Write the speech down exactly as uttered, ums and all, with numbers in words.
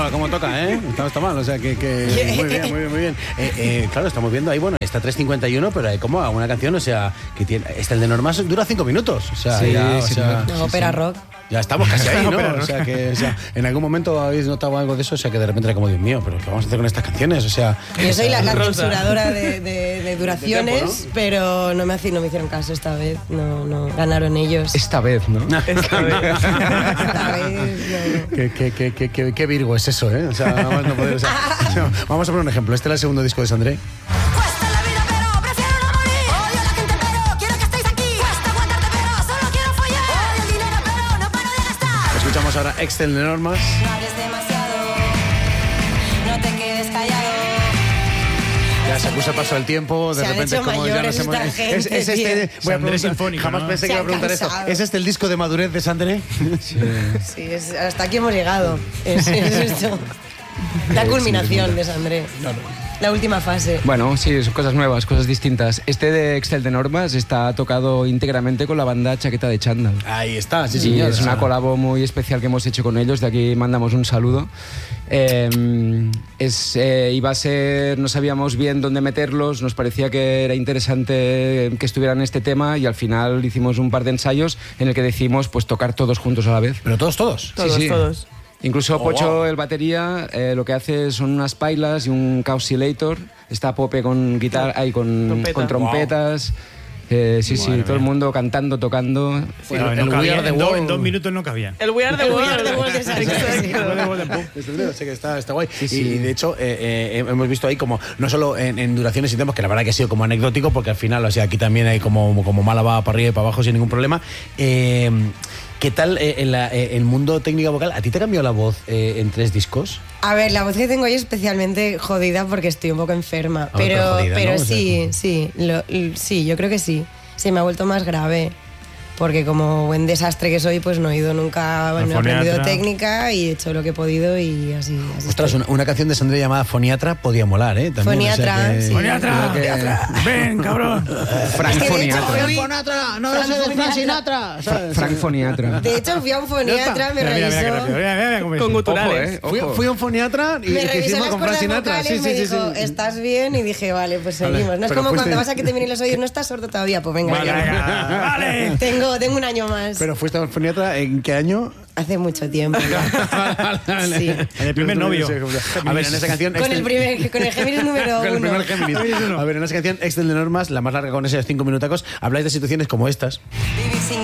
como, como toca, ¿eh? Está, está mal, o sea que, que muy bien, muy bien, muy bien. Eh, eh, claro, estamos viendo ahí, bueno, está tres cincuenta y uno, pero hay como una canción, o sea, que tiene, este el de Normas dura cinco minutos, o sea, sí, ya, o sí, sea, no, sí, ópera sí. rock. Ya estamos casi ahí, ¿no? O sea, que o sea, en algún momento habéis notado algo de eso, o sea, que de repente era como, Dios mío, pero ¿qué vamos a hacer con estas canciones? O sea... Yo soy la, la Rosa. censuradora de, de, de duraciones, De tiempo, ¿no? pero no me, haci- no me hicieron caso esta vez, no, no ganaron ellos. Esta vez, ¿no? Esta vez. Esta vez, no, no. Qué, qué, qué, qué, qué, qué Virgo es eso, ¿eh? O sea, nada más no poder, o sea, vamos a poner un ejemplo. Este es el segundo disco de Sandré. Cuesta la vida, pero prefiero no morir. Odio a la gente, pero quiero que estéis aquí. Cuesta aguantarte, pero solo quiero follar. Odio el dinero, pero no paro de gastar. Escuchamos ahora Excel de Normas. No hables demasiado, no te quedes callado. Ya se acusa el paso del tiempo, de Se han repente hecho como ya mayores nos hemos... esta gente, es, es este, tío. voy a Sandré preguntar, sinfónico, jamás ¿no? pensé Se que iba a han preguntar esto. cansado. ¿Es este el disco de madurez de Sandré? Sí. Sí, es- hasta aquí hemos llegado. Es, es esto. La culminación de Sandré. La última fase. Bueno, sí, son cosas nuevas, cosas distintas. Este de Excel de Normas está tocado íntegramente con la banda Chaqueta de Chándal. Ahí está, sí, Y señor. es una colabo muy especial que hemos hecho con ellos. De aquí mandamos un saludo. Eh, es, eh, iba a ser, no sabíamos bien dónde meterlos, nos parecía que era interesante que estuvieran en este tema y al final hicimos un par de ensayos en el que decidimos pues tocar todos juntos a la vez. Pero todos, todos. Todos, Sí, sí. todos. Incluso Oh, Pocho, wow. el batería, eh, lo que hace son unas pailas y un Causilator. Está Pope con guitarra y con, Trompeta. con trompetas. Eh, sí, Madre sí, todo el mía. mundo cantando, tocando. Sí, No, el no We cabía, Are the en, do- World. en dos minutos no cabían. El We Are the El We World. Are the World de Sandré. Este, o sea que está, está guay. Sí, sí. Y de hecho, eh, eh, hemos visto ahí como, no solo en, en duraciones y temas, que la verdad que ha sido como anecdótico, porque al final, o sea, aquí también hay como, como Málaga para arriba y para abajo sin ningún problema. Eh, ¿Qué tal eh, en la- eh, el mundo técnico vocal? ¿A ti te ha cambiado la voz eh, en tres discos? A ver, la voz que tengo hoy es especialmente jodida porque estoy un poco enferma. Ah, pero pero jodida, pero ¿no? O sea, sí, como- sí, lo- l- sí, yo creo que sí. Sí, me ha vuelto más grave. Porque como buen desastre que soy, pues no he ido nunca, no he foniatra. aprendido técnica y he hecho lo que he podido y así. así Ostras, estoy. una, una canción de Sandré llamada Foniatra podía molar, ¿eh? También, Foniatra, o sea que- sí. ¡Foniatra! creo que- ¡Ven, cabrón! Frank Es que de hecho Foniatra. fui- Foniatra, no Frank sé de Frank Foniatra. Sinatra. ¿sabes? Frank Foniatra. De hecho, fui a un foniatra, me Mira, mira, mira, qué revisó, rápido. Mira, mira, mira cómo es. Con Ojo, guturales. eh, Fui, ojo. fui a un foniatra y me que revisó hicimos las con Frank cuerdas Sinatra. vocales, Sí, me sí, sí, dijo, sí. ¿estás bien? Y dije, vale, pues Vale, seguimos. No es pero como fuiste- cuando vas a que te miren los oídos, no estás sordo todavía, pues venga. Vale, ya. venga, vale. Tengo, tengo un año más. Pero fuiste a un foniatra, ¿en qué año? Hace mucho tiempo. Sí. En el primer novio. A ver, en esa canción... Con el primer, con el Géminis número Con el uno. primer Géminis. A ver, en esa canción, Excel de Normas, la más larga con esos cinco minutacos, habláis de situaciones como estas. Vivir sin